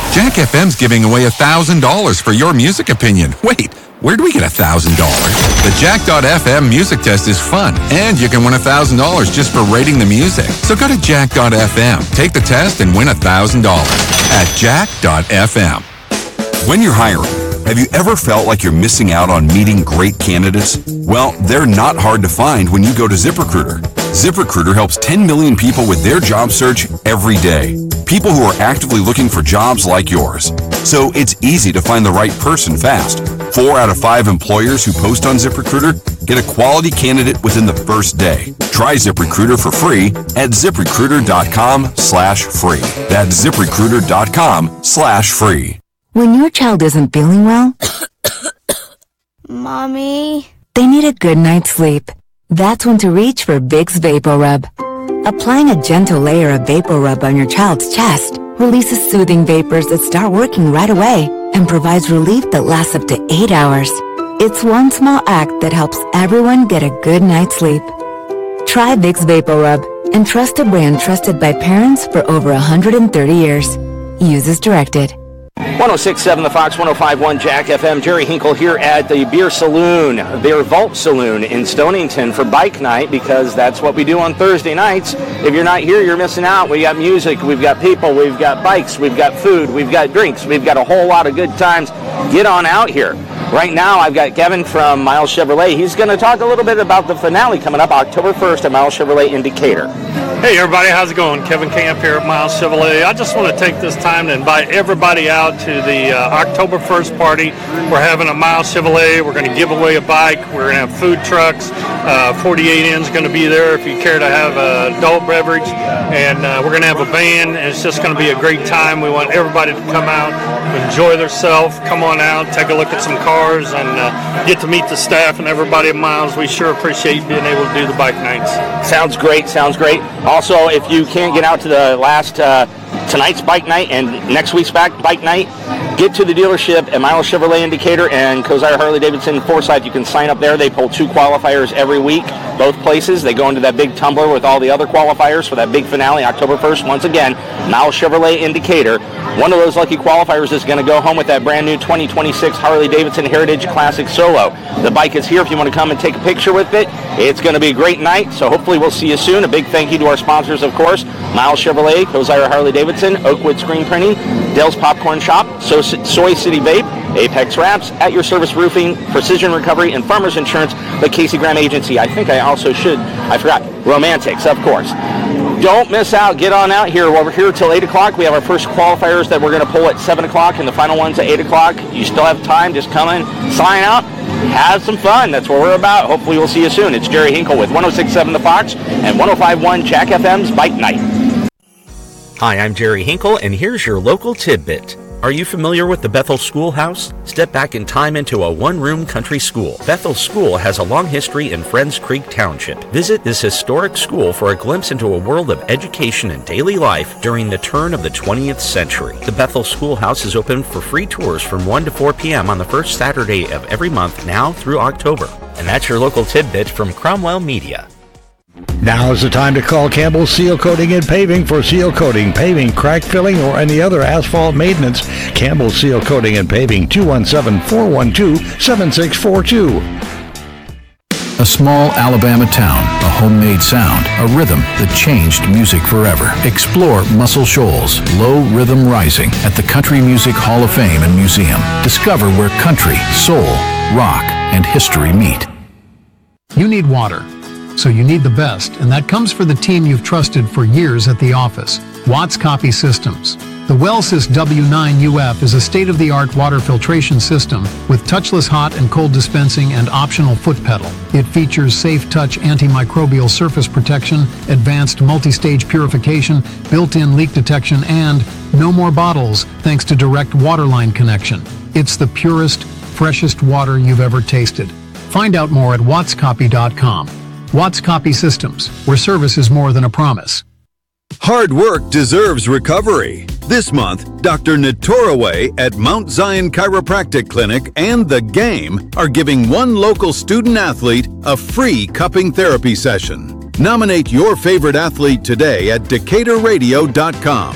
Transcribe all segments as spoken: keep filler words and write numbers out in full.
Jack F M's giving away one thousand dollars for your music opinion. Wait, where do we get one thousand dollars? The Jack dot F M music test is fun, and you can win one thousand dollars just for rating the music. So go to Jack dot F M, take the test, and win one thousand dollars at Jack dot F M. When you're hiring, have you ever felt like you're missing out on meeting great candidates? Well, they're not hard to find when you go to ZipRecruiter. ZipRecruiter helps ten million people with their job search every day. People who are actively looking for jobs like yours. So it's easy to find the right person fast. Four out of five employers who post on ZipRecruiter get a quality candidate within the first day. Try ZipRecruiter for free at ZipRecruiter.com slash free. That's ZipRecruiter.com slash free. When your child isn't feeling well, Mommy, they need a good night's sleep. That's when to reach for Vicks VapoRub. Applying a gentle layer of VapoRub on your child's chest releases soothing vapors that start working right away and provides relief that lasts up to eight hours. It's one small act that helps everyone get a good night's sleep. Try Vicks VapoRub and trust a brand trusted by parents for over one hundred thirty years. Use as directed. one oh six point seven The Fox, one oh five point one Jack F M. Jerry Hinkle here at the Beer Saloon, Beer Vault Saloon in Stonington for Bike Night, because that's what we do on Thursday nights. If you're not here, you're missing out. We got music, we've got people, we've got bikes, we've got food, we've got drinks, we've got a whole lot of good times. Get on out here. Right now, I've got Kevin from Miles Chevrolet. He's going to talk a little bit about the finale coming up October first at Miles Chevrolet in Decatur. Hey everybody, how's it going? Kevin Camp here at Miles Chevrolet. I just want to take this time to invite everybody out to the uh, October first party. We're having a Miles Chevrolet. We're going to give away a bike. We're going to have food trucks. Uh, forty-eight N is going to be there if you care to have an adult beverage. And uh, we're going to have a band, and it's just going to be a great time. We want everybody to come out, enjoy themselves, come on out, take a look at some cars, and uh, get to meet the staff and everybody at Miles. We sure appreciate being able to do the bike nights. Sounds great, sounds great. Also, if you can't get out to the last uh, tonight's bike night and next week's back bike night, get to the dealership at Miles Chevrolet in Decatur and Kosire Harley-Davidson in Forsyth. You can sign up there. They pull two qualifiers every week, both places. They go into that big tumbler with all the other qualifiers for that big finale October first. Once again, Miles Chevrolet in Decatur. One of those lucky qualifiers is going to go home with that brand new twenty twenty-six Harley-Davidson Heritage Classic Solo. The bike is here if you want to come and take a picture with it. It's going to be a great night, so hopefully we'll see you soon. A big thank you to our sponsors, of course, Miles Chevrolet, Kosire Harley-Davidson, Oakwood Screen Printing, Dale's Popcorn Shop, so- Soy City Vape, Apex Wraps, At Your Service Roofing, Precision Recovery, and Farmers Insurance, the Casey Graham Agency. I think I also should, I forgot, Romantics, of course. Don't miss out. Get on out here. We're here till eight o'clock. We have our first qualifiers that we're going to pull at seven o'clock and the final ones at eight o'clock. You still have time. Just come in, sign out, have some fun. That's what we're about. Hopefully we'll see you soon. It's Jerry Hinkle with one oh six point seven The Fox and one oh five point one Jack F M's Bike Night. Hi, I'm Jerry Hinkle, and here's your local tidbit. Are you familiar with the Bethel Schoolhouse? Step back in time into a one-room country school. Bethel School has a long history in Friends Creek Township. Visit this historic school for a glimpse into a world of education and daily life during the turn of the twentieth century. The Bethel Schoolhouse is open for free tours from one to four p.m. on the first Saturday of every month now through October. And that's your local tidbit from Cromwell Media. Now is the time to call Campbell Seal Coating and Paving for seal coating, paving, crack filling, or any other asphalt maintenance. Campbell Seal Coating and Paving, two one seven, four one two, seven six four two. A small Alabama town, a homemade sound, a rhythm that changed music forever. Explore Muscle Shoals, Low Rhythm Rising at the Country Music Hall of Fame and Museum. Discover where country, soul, rock, and history meet. You need water. So you need the best, and that comes for the team you've trusted for years at the office, Watts Copy Systems. The Wellsys W nine U F is a state-of-the-art water filtration system with touchless hot and cold dispensing and optional foot pedal. It features safe touch antimicrobial surface protection, advanced multi-stage purification, built-in leak detection, and no more bottles thanks to direct waterline connection. It's the purest, freshest water you've ever tasted. Find out more at watts copy dot com. Watts Copy Systems, where service is more than a promise. Hard work deserves recovery. This month, Doctor Natoraway at Mount Zion Chiropractic Clinic and The Game are giving one local student athlete a free cupping therapy session. Nominate your favorite athlete today at decatur radio dot com.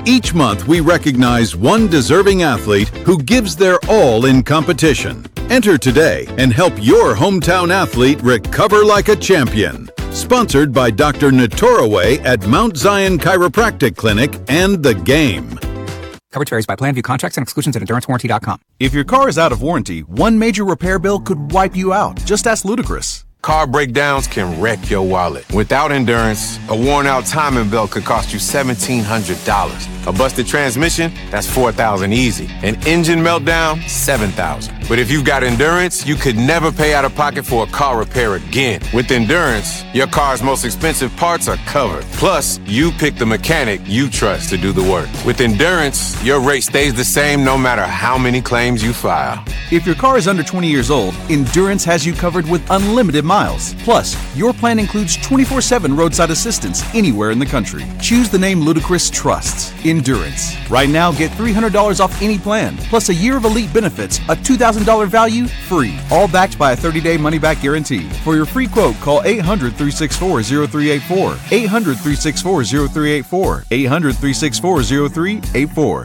Each month, we recognize one deserving athlete who gives their all in competition. Enter today and help your hometown athlete recover like a champion. Sponsored by Doctor Natoraway at Mount Zion Chiropractic Clinic and The Game. Coverage varies by plan. View contracts and exclusions at endurance warranty dot com. If your car is out of warranty, one major repair bill could wipe you out. Just ask Ludacris. Car breakdowns can wreck your wallet. Without Endurance, a worn-out timing belt could cost you seventeen hundred dollars. A busted transmission, that's four thousand dollars easy. An engine meltdown, seven thousand dollars. But if you've got Endurance, you could never pay out of pocket for a car repair again. With Endurance, your car's most expensive parts are covered. Plus, you pick the mechanic you trust to do the work. With Endurance, your rate stays the same no matter how many claims you file. If your car is under twenty years old, Endurance has you covered with unlimited miles. Plus, your plan includes twenty-four seven roadside assistance anywhere in the country. Choose the name Ludacris trusts, Endurance. Right now, get three hundred dollars off any plan, plus a year of elite benefits, a two thousand dollars value, free. All backed by a thirty-day money-back guarantee. For your free quote, call eight hundred, three six four, zero three eight four, eight hundred, three six four, zero three eight four, eight hundred, three six four, zero three eight four.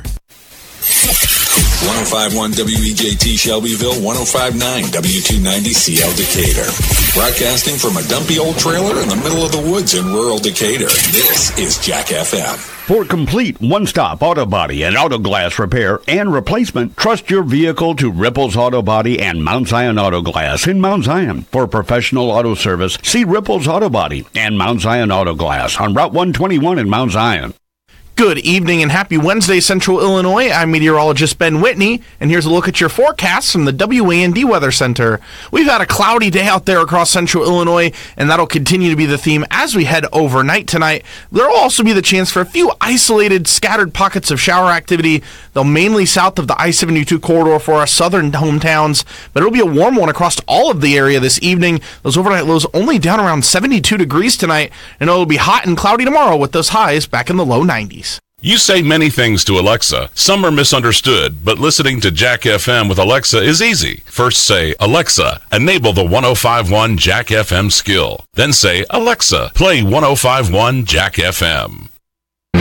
one oh five point one W E J T Shelbyville, one oh five point nine W two ninety C L Decatur. Broadcasting from a dumpy old trailer in the middle of the woods in rural Decatur. This is Jack F M. For complete one-stop auto body and auto glass repair and replacement, trust your vehicle to Ripples Auto Body and Mount Zion Auto Glass in Mount Zion. For professional auto service, see Ripples Auto Body and Mount Zion Auto Glass on Route one twenty-one in Mount Zion. Good evening and happy Wednesday, Central Illinois. I'm meteorologist Ben Whitney, and here's a look at your forecast from the W A N D Weather Center. We've had a cloudy day out there across Central Illinois, and that'll continue to be the theme as we head overnight tonight. There will also be the chance for a few isolated, scattered pockets of shower activity, though mainly south of the I seventy-two corridor for our southern hometowns, but it'll be a warm one across all of the area this evening. Those overnight lows only down around seventy-two degrees tonight, and it'll be hot and cloudy tomorrow with those highs back in the low nineties. You say many things to Alexa. Some are misunderstood, but listening to Jack F M with Alexa is easy. First say, Alexa, enable the one oh five point one Jack F M skill. Then say, Alexa, play one oh five point one Jack F M.